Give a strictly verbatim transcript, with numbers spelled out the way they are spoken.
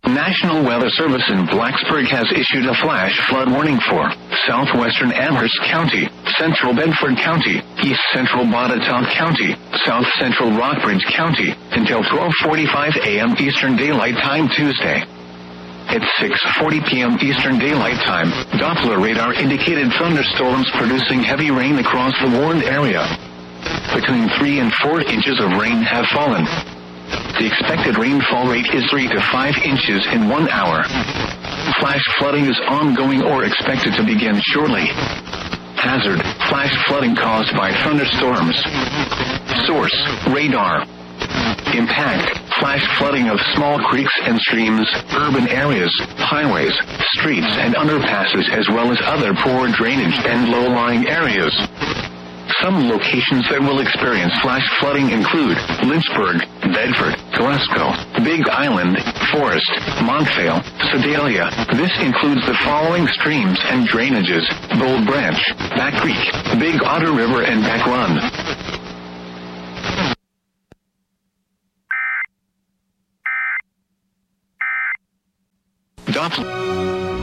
National Weather Service in Blacksburg has issued a flash flood warning for southwestern Amherst County, central Bedford County, east central Botetourt County, south central Rockbridge County, until twelve forty-five a.m. Eastern Daylight Time Tuesday. At six forty p.m. Eastern Daylight Time, Doppler radar indicated thunderstorms producing heavy rain across the warned area. Between three and four inches of rain have fallen. The expected rainfall rate is three to five inches in one hour. Flash flooding is ongoing or expected to begin shortly. Hazard: flash flooding caused by thunderstorms. Source: radar. Impact: flash flooding of small creeks and streams, urban areas, highways, streets and underpasses, as well as other poor drainage and low-lying areas. Some locations that will experience flash flooding include Lynchburg, Bedford, Glasgow, Big Island, Forest, Montvale, Sedalia. This includes the following streams and drainages: Bold Branch, Back Creek, Big Otter River and Back Run. Doppler.